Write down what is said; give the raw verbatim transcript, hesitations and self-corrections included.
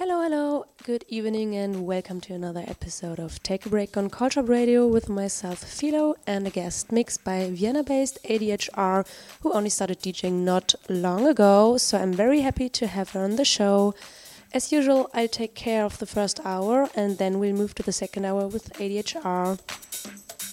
Hello, hello, good evening, and welcome to another episode of Take a Break on Culture Radio with myself, Philo, and a guest mixed by Vienna-based A D H R, who only started DJing not long ago, so I'm very happy to have her on the show. As usual, I'll take care of the first hour, and then we'll move to the second hour with A D H R.